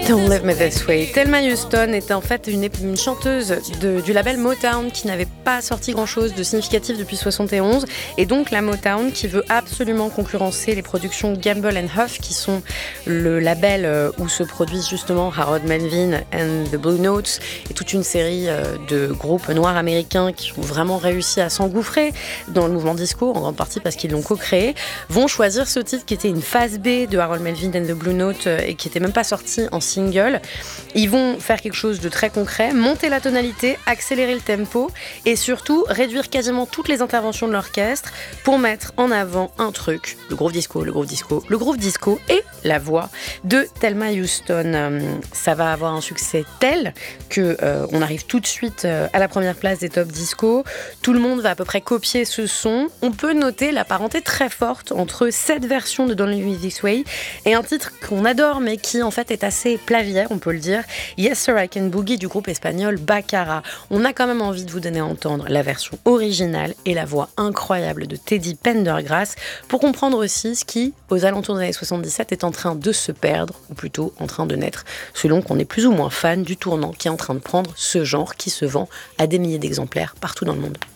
Don't Leave Me This Way. Thelma Houston était en fait une chanteuse du label Motown qui n'avait pas sorti grand-chose de significatif depuis 71, et donc la Motown qui veut absolument concurrencer les productions Gamble & Huff, qui sont le label où se produisent justement Harold Melvin and the Blue Notes et toute une série de groupes noirs américains qui ont vraiment réussi à s'engouffrer dans le mouvement disco, en grande partie parce qu'ils l'ont co-créé, vont choisir ce titre qui était une phase B de Harold Melvin and the Blue Notes et qui n'était même pas sorti en single. Ils vont faire quelque chose de très concret, monter la tonalité, accélérer le tempo et surtout réduire quasiment toutes les interventions de l'orchestre pour mettre en avant un truc, le groove disco, le groove disco, le groove disco et la voix de Thelma Houston. Ça va avoir un succès tel que on arrive tout de suite à la première place des top disco. Tout le monde va à peu près copier ce son. On peut noter la parenté très forte entre cette version de Don't Leave Me This Way et un titre qu'on adore mais qui en fait est assez plavière, on peut le dire, Yes Sir I Can Boogie du groupe espagnol Baccara. On a quand même envie de vous donner à entendre la version originale et la voix incroyable de Teddy Pendergrass pour comprendre aussi ce qui, aux alentours des années 77, est en train de se perdre, ou plutôt en train de naître, selon qu'on est plus ou moins fan du tournant qui est en train de prendre ce genre qui se vend à des milliers d'exemplaires partout dans le monde.